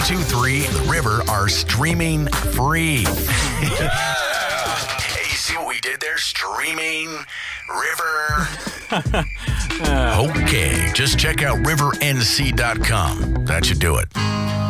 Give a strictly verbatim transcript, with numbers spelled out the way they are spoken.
one two three and The River are streaming free. Hey, you see what we did there? Streaming River. Okay, just check out river n c dot com. That should do it.